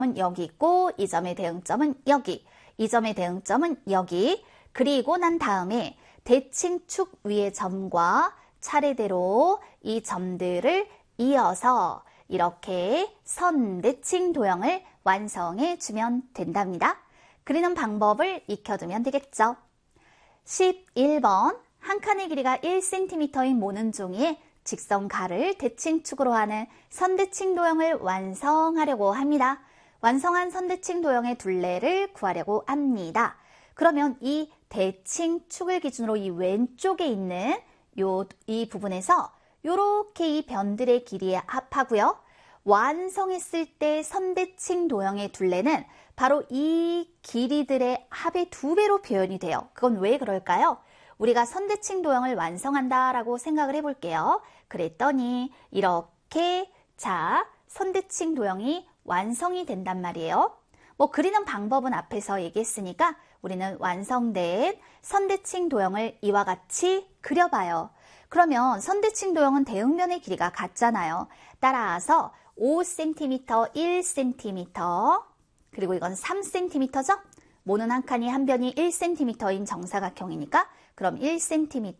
여기 있고 이 점의 대응점은 여기, 이 점의 대응점은 여기. 그리고 난 다음에 대칭축 위의 점과 차례대로 이 점들을 이어서 이렇게 선대칭 도형을 완성해 주면 된답니다. 그리는 방법을 익혀두면 되겠죠. 11번 한 칸의 길이가 1cm인 모는 종이에 직선가를 대칭축으로 하는 선대칭 도형을 완성하려고 합니다. 완성한 선대칭 도형의 둘레를 구하려고 합니다. 그러면 이 대칭축을 기준으로 이 왼쪽에 있는 이 부분에서 이렇게 이 변들의 길이에 합하고요. 완성했을 때 선대칭 도형의 둘레는 바로 이 길이들의 합의 2배로 표현이 돼요. 그건 왜 그럴까요? 우리가 선대칭 도형을 완성한다라고 생각을 해볼게요. 그랬더니 이렇게 선대칭 도형이 완성이 된단 말이에요. 그리는 방법은 앞에서 얘기했으니까 우리는 완성된 선대칭 도형을 이와 같이 그려봐요. 그러면 선대칭 도형은 대응면의 길이가 같잖아요. 따라서 5cm, 1cm, 그리고 이건 3cm죠? 모는 한 칸이 한 변이 1cm인 정사각형이니까 그럼 1cm,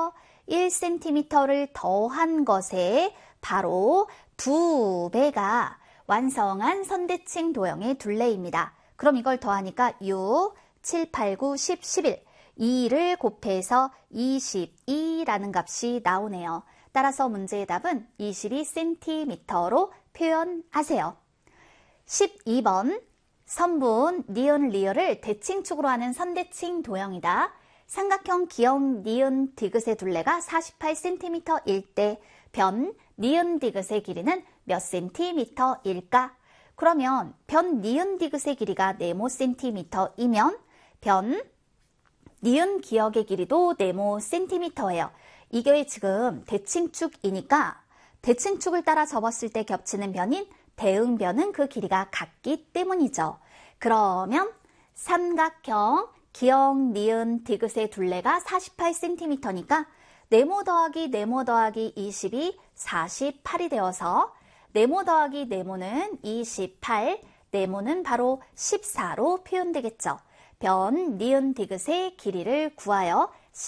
1cm를 더한 것에 바로 2배가 완성한 선대칭 도형의 둘레입니다. 그럼 이걸 더하니까 6, 7, 8, 9, 10, 11, 2를 곱해서 22라는 값이 나오네요. 따라서 문제의 답은 22cm로 표현하세요. 12번 선분 니은 리을을 대칭축으로 하는 선대칭 도형이다. 삼각형 기역 니은 디귿의 둘레가 48cm일 때 변 니은 디귿의 길이는 몇 cm일까? 그러면 변 니은 디귿의 길이가 네모 cm이면 변 니은 기역의 길이도 네모 cm예요. 이게 지금 대칭축이니까 대칭축을 따라 접었을 때 겹치는 변인 대응변은 그 길이가 같기 때문이죠. 그러면 삼각형 기역 니은 디귿의 둘레가 48cm니까 네모 더하기 네모 더하기 20이 48이 되어서 네모 더하기 네모는 28, 네모는 바로 14로 표현되겠죠. 변 니은 디귿의 길이를 구하여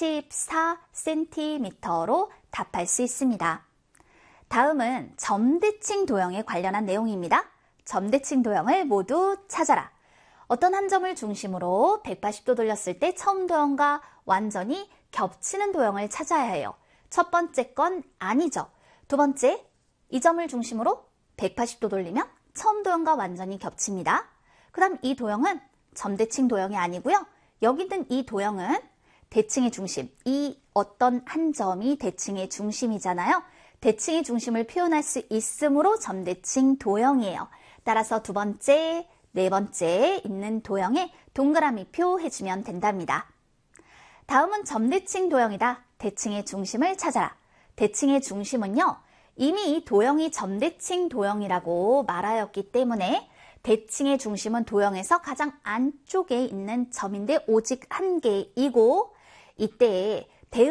14cm로 답할 수 있습니다. 다음은 점대칭 도형에 관련한 내용입니다. 점대칭 도형을 모두 찾아라. 어떤 한 점을 중심으로 180도 돌렸을 때 처음 도형과 완전히 겹치는 도형을 찾아야 해요. 첫 번째 건 아니죠. 두 번째, 이 점을 중심으로 180도 돌리면 처음 도형과 완전히 겹칩니다. 그 다음 이 도형은 점대칭 도형이 아니고요. 여기 있는 이 도형은 대칭의 중심, 이 어떤 한 점이 대칭의 중심이잖아요. 대칭의 중심을 표현할 수 있으므로 점대칭 도형이에요. 따라서 두 번째, 네 번째에 있는 도형에 동그라미 표 해주면 된답니다. 다음은 점대칭 도형이다. 대칭의 중심을 찾아라. 대칭의 중심은요. 이미 이 도형이 점대칭 도형이라고 말하였기 때문에 대칭의 중심은 도형에서 가장 안쪽에 있는 점인데 오직 한 개이고 이때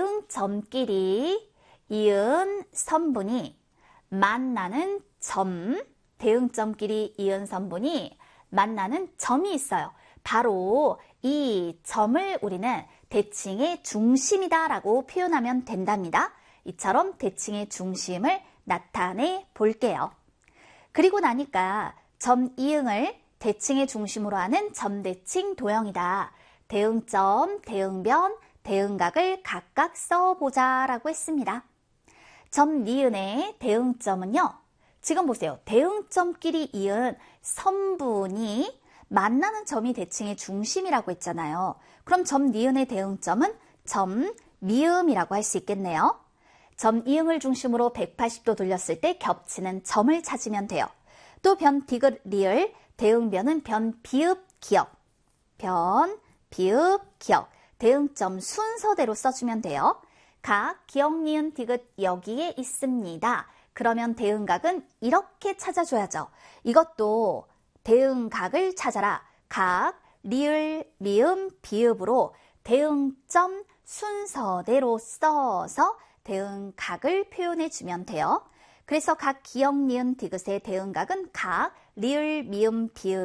대응점끼리 이은 선분이 만나는 점, 대응점끼리 이은 선분이 만나는 점이 있어요. 바로 이 점을 우리는 대칭의 중심이다 라고 표현하면 된답니다. 이처럼 대칭의 중심을 나타내 볼게요. 그리고 나니까 점 이응을 대칭의 중심으로 하는 점대칭 도형이다. 대응점, 대응변, 대응각을 각각 써보자 라고 했습니다. 점 니은의 대응점은요. 지금 보세요. 대응점끼리 이은 선분이 만나는 점이 대칭의 중심이라고 했잖아요. 그럼 점 니은의 대응점은 점 미음이라고 할 수 있겠네요. 점 이응을 중심으로 180도 돌렸을 때 겹치는 점을 찾으면 돼요. 또 변 디귿 리을 대응변은 변 비읍 기역, 변 비읍 기역 대응점 순서대로 써주면 돼요. 각 기역 니은 디귿 여기에 있습니다. 그러면 대응각은 이렇게 찾아줘야죠. 이것도 대응각을 찾아라. 각 리을 미음 비읍으로 대응점 순서대로 써서 대응각을 표현해 주면 돼요. 그래서 각 기역, 니은, 디귿의 대응각은 각, 리을, 미음, 비읍